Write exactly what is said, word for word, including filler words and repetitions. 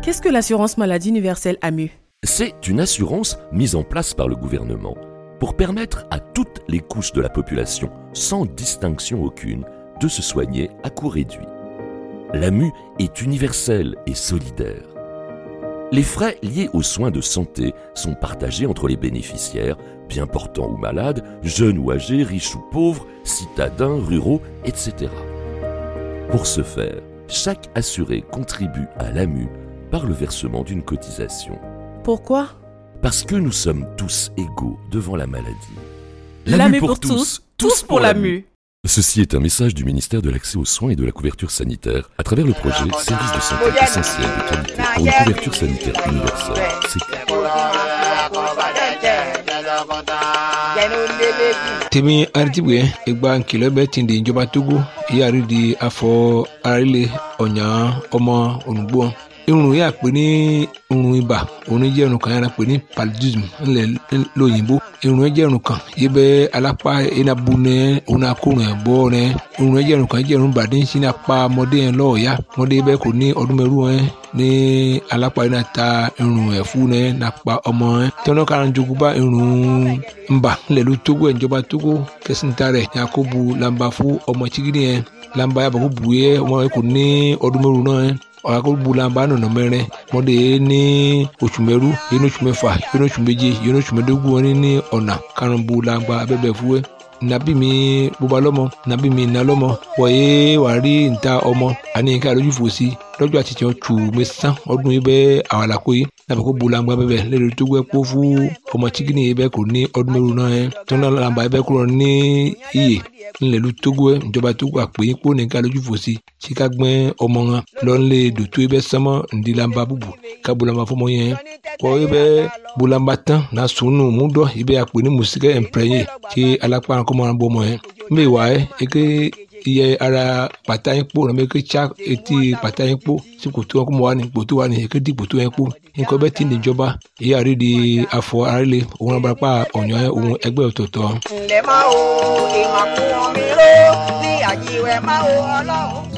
Qu'est-ce que l'assurance maladie universelle A M U? C'est une assurance mise en place par le gouvernement pour permettre à toutes les couches de la population, sans distinction aucune, de se soigner à coût réduit. L'A M U est universelle et solidaire. Les frais liés aux soins de santé sont partagés entre les bénéficiaires, bien portants ou malades, jeunes ou âgés, riches ou pauvres, citadins, ruraux, et cetera. Pour ce faire, chaque assuré contribue à l'A M U par le versement d'une cotisation. Pourquoi? Parce que nous sommes tous égaux devant la maladie. L'A M U pour tous, tous pour l'A M U. Ceci est un message du ministère de l'Accès aux soins et de la couverture sanitaire à travers le projet Service de santé essentiel de qualité pour une couverture sanitaire universelle. C'est tèmi aritibuye egba nkìlọ̀ bẹ́ẹ̀ ti di ìjọba Togo ìyáàrí di afọ arílẹ̀ ọ̀yàn ọmọ ònùgbò irun yà pé ní irun ibà òun jẹ́ irun kan yàrá pé ní paludism ńlẹ̀ lóyìnbó irun jẹ́ irun kan yìí bẹ́ alápá enabu nẹ òun akórun ẹ̀ bọ́ nẹ irun jẹ́ irun kan jẹ́ irun bàdé ń sin apá ọmọdé yẹn lọ́ọ̀ọ́yá ọmọdé bẹ́ẹ̀ kò ní ọdún mẹ́rù ẹ̀ ní alápá yẹn ta irun ẹ̀ fún ẹ̀ nàpa ọmọ ẹ̀ tọ́nà kan jogun bá irun ńbà ńlẹ̀ ló Togo ẹ̀ ìjọba Togo kẹsìntà rẹ̀ yakubu lamba fún ọmọ chigidi yẹn lamba yàbọ̀ kó bu yẹ ọmọ yẹn kò ní ọdún mẹ́rù náà ẹ̀ ọ̀rọ̀ bulamba nọ̀nà mẹ́rin mọ́dé ní oṣù mẹ́rú yẹn oṣù mẹ́fà yẹn oṣù méje yẹn oṣù mẹ́dógún wọn ní ọ̀nà karùn-ún bulamba abẹ́bẹ̀ fúwẹ́ nàbí mi bóba lọ́mọ nàbí mi nà lọ́mọ wọ̀nyé wàá rí níta ọmọ àní ká lójú fò sí lọ́jọ́ àtijọ́ tù mí sán ọdún yìí bẹ́ẹ̀ àwàlàkó yìí nàbẹ̀ kó bulamba bẹ́ẹ̀ lẹ́nu tó gbẹ́ kó fún ọmọ chikini yìí bẹ́ẹ̀ kò ní ọdún mẹ́rù náà yẹn tọ́nà làǹbà yìí bẹ́ẹ̀ kúrò ní iyè ńlẹ̀lú Togo ẹ̀ ìjọba Togo àpè yín kó ní ká lójú fò sí tí ká gbẹ́ ọmọ wọn lọ́nlẹ̀ dòtó yìí bẹ́ẹ̀ sánmọ́ ǹdí làǹbà bùbù ká bulamba fọmọ yẹn kọ́ yìí bẹ́ẹ̀ bulamba tán náà sùnù múdọ̀ yìí bẹ́ẹ̀ àpè ní mùsíkẹ́ ẹ̀ǹpẹ̀rẹ̀yìn tí alápá kọ́mọ́ràn bọ́ ọmọ yẹn mbẹ́ wà ẹ́ eke iye ara pàtà yín kpó nàbẹ eke tsa etí pàtà yín kpó tí kòtò wọn kó mọ wà ní kòtò wà ní eke di kòtò yẹn kpó nǹkan bẹ́ẹ̀ ti níjọba èyí àrí di afọ arílẹ̀ òun abarapá ọ̀nyọ́ òun ẹgbẹ́ ọ̀tọ̀ọ̀tọ̀. ǹlẹ́ máa wo ìmọ̀kùnrin mi ró ní àjíwẹ̀ máa wo ọlọ́run.